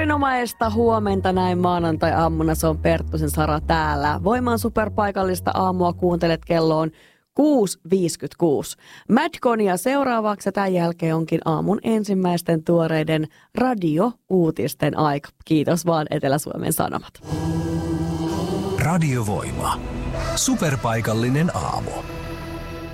Erinomaista huomenta näin maanantai-aamuna, se on Perttusen Sara täällä. Voimaan superpaikallista aamua kuuntelet kelloon 6.56. Madconia seuraavaksi ja tämän jälkeen onkin aamun ensimmäisten tuoreiden radio-uutisten aika. Kiitos vaan Etelä-Suomen Sanomat. Radiovoima. Superpaikallinen aamu.